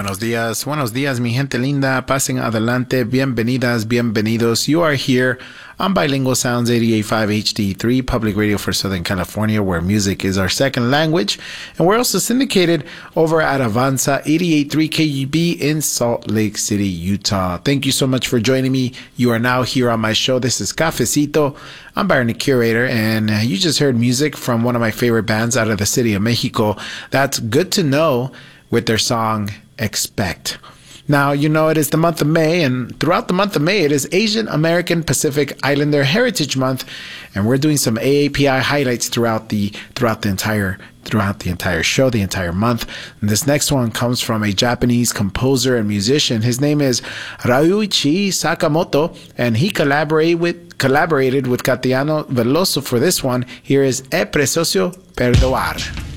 Buenos días, mi gente linda. Pasen adelante. Bienvenidas, bienvenidos. You are here on Bilingual Sounds 88.5 HD3, public radio for Southern California, where music is our second language. And we're also syndicated over at Avanza 88.3 KUB in Salt Lake City, Utah. Thank you so much for joining me. You are now here on my show. This is Cafecito. I'm Byron, the curator, and you just heard music from one of my favorite bands out of the city of Mexico. That's Good to Know with their song Expect. Now, you know it is the month of May, and throughout the month of May, it is Asian American Pacific Islander Heritage Month, and we're doing some AAPI highlights throughout the entire show, the entire month. And this next one comes from a Japanese composer and musician. His name is Ryuichi Sakamoto, and he collaborated with Caetano Veloso for this one. Here is E Precioso Perdoar.